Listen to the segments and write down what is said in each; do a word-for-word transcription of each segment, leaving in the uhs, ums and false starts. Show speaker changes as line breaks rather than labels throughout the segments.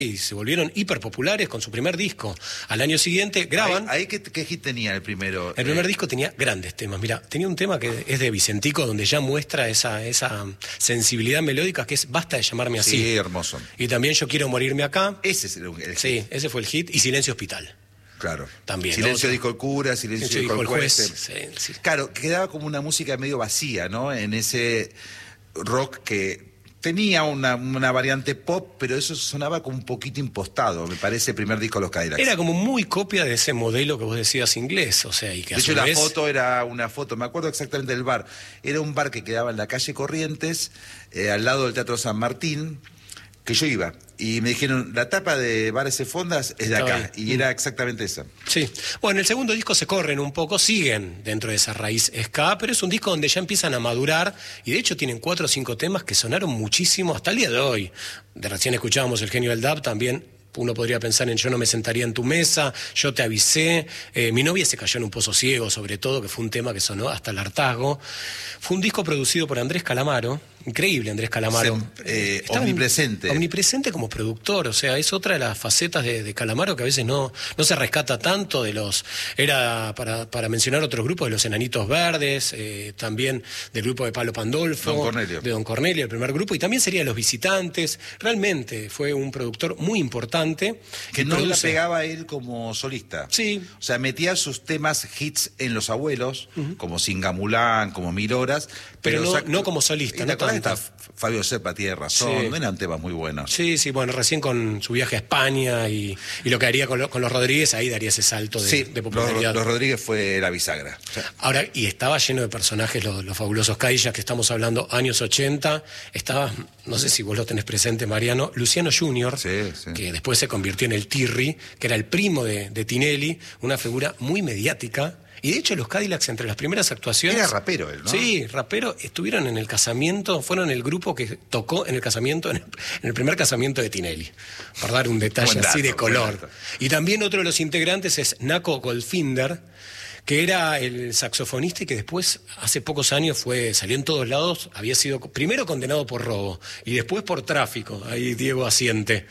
y se volvieron hiperpopulares con su primer disco. Al año siguiente graban...
¿Ahí, ahí qué, qué hit tenía el primero?
El primer
eh...
disco tenía grandes temas. Mira, tenía un tema que es de Vicentico, donde ya muestra esa, esa sensibilidad melódica que es Basta de llamarme así.
Sí, hermoso.
Y también Yo quiero morirme acá.
Ese es el, el hit.
Sí, ese fue el hit. Y Silencio Hospital.
Claro.
También.
Silencio
¿no?
dijo el cura, Silencio, silencio dijo el juez.
Sí, sí.
Claro, quedaba como una música medio vacía, ¿no? En ese rock que... Tenía una, una variante pop, pero eso sonaba como un poquito impostado, me parece, el primer disco de los Cadillacs.
Era como muy copia de ese modelo que vos decías inglés, o sea, y que a
De hecho,
su
la
vez...
foto era una foto, me acuerdo exactamente del bar. Era un bar que quedaba en la calle Corrientes, eh, al lado del Teatro San Martín, que yo iba. Y me dijeron, la tapa de Bares y Fondas es de
Estaba
acá.
ahí.
Y era exactamente esa.
Sí. Bueno, el segundo disco se corren un poco, siguen dentro de esa raíz ska, pero es un disco donde ya empiezan a madurar y de hecho tienen cuatro o cinco temas que sonaron muchísimo hasta el día de hoy. De recién escuchábamos El genio del dub también. Uno podría pensar en Yo no me sentaría en tu mesa, Yo te avisé, eh, Mi novia se cayó en un pozo ciego, sobre todo, que fue un tema que sonó hasta el hartazgo. Fue un disco producido por Andrés Calamaro, increíble Andrés Calamaro.
Se, eh,
Estaba
omnipresente.
Omnipresente como productor, o sea, es otra de las facetas de, de Calamaro que a veces no, no se rescata tanto de los... Era, para, para mencionar otros grupos, de los Enanitos Verdes, eh, también del grupo de Palo Pandolfo.
Don Cornelio.
De Don Cornelio, el primer grupo, y también sería Los Visitantes. Realmente fue un productor muy importante.
Que no
produce.
la pegaba él como solista.
Sí.
O sea, metía sus temas hits en Los Abuelos, uh-huh. como Singamulán, como Mil Horas.
Pero,
pero
no,
sac...
no como solista, no tanto.
Está Fabio Serpa tiene razón,
Sí.
no eran temas muy buenos.
Sí, sí, bueno, recién con su viaje a España y, y lo que haría con, lo, con los Rodríguez, ahí daría ese salto de,
sí,
de popularidad.
Los, los Rodríguez fue la bisagra. O sea,
ahora, y estaba lleno de personajes, los, los fabulosos Cadillacs, que estamos hablando, años ochenta. Estaba, no sé si vos lo tenés presente, Mariano, Luciano junior,
sí, sí.
que después se convirtió en el Tirri, que era el primo de, de Tinelli, una figura muy mediática. Y de hecho los Cadillacs, entre las primeras actuaciones...
Era rapero él, ¿no?
Sí, rapero. Estuvieron en el casamiento, fueron el grupo que tocó en el casamiento, en el, en el primer casamiento de Tinelli. Para dar un detalle
Buen dato,
así de color.
buen dato.
Y también otro de los integrantes es Naco Goldfinger, que era el saxofonista y que después, hace pocos años, fue salió en todos lados, había sido primero condenado por robo y después por tráfico. Ahí Diego asiente.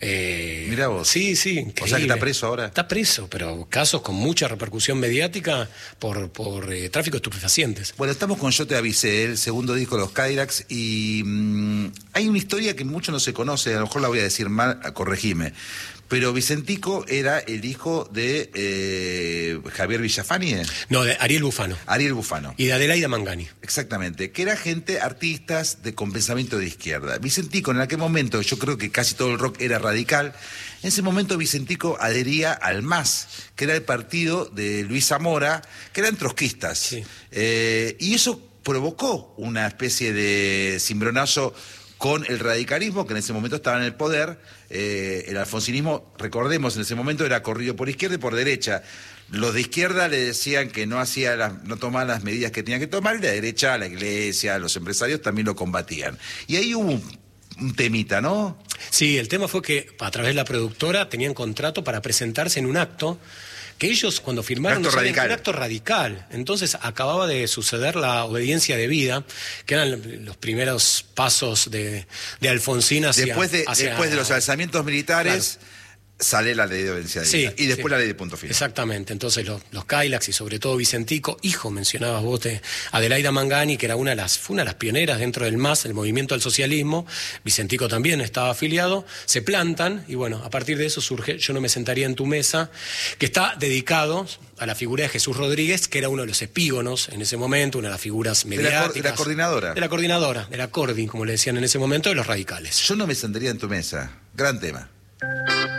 Eh,
Mirá vos.
Sí, sí, increíble.
O sea que está preso ahora.
Está preso, pero casos con mucha repercusión mediática por, por eh, tráfico de estupefacientes.
Bueno, estamos con Yo te avisé, el segundo disco de los Cadillacs, y mmm, hay una historia que mucho no se conoce, a lo mejor la voy a decir mal, corregime. Pero Vicentico era el hijo de eh, Javier Villafani.
No, de Ariel Bufano.
Ariel Bufano.
Y de Adelaida Mangani.
Exactamente, que era gente, artistas de con pensamiento de izquierda. Vicentico, en aquel momento, yo creo que casi todo el rock era radical. En ese momento Vicentico adhería al M A S, que era el partido de Luis Zamora, que eran trotskistas.
Sí.
Eh, y eso provocó una especie de cimbronazo con el radicalismo, que en ese momento estaba en el poder. Eh, el alfonsinismo, recordemos, en ese momento era corrido por izquierda y por derecha. Los de izquierda le decían que no hacía las, no tomaba las medidas que tenía que tomar, y la derecha, la iglesia, los empresarios también lo combatían. Y ahí hubo un, un temita, ¿no?
Sí, el tema fue que a través de la productora tenían contrato para presentarse en un acto que ellos cuando firmaron...
Acto
no sabían,
radical.
un acto radical. Entonces acababa de suceder la obediencia debida, que eran los primeros pasos de, de Alfonsín hacia...
Después de,
hacia,
después de los alzamientos militares... Claro. Sale la ley de obediencia
sí,
y después
sí.
la ley de punto final.
Exactamente, entonces los, los Cadillacs y sobre todo Vicentico, hijo, mencionabas vos, de Adelaida Mangani, que era una de las, fue una de las pioneras dentro del M A S, el movimiento al socialismo. Vicentico también estaba afiliado, se plantan y bueno, a partir de eso surge Yo no me sentaría en tu mesa, que está dedicado a la figura de Jesús Rodríguez, que era uno de los epígonos en ese momento, una de las figuras mediáticas.
De la, de la coordinadora.
De la coordinadora, de la Cordi, como le decían en ese momento, de los radicales.
Yo no me sentaría en tu mesa, gran tema.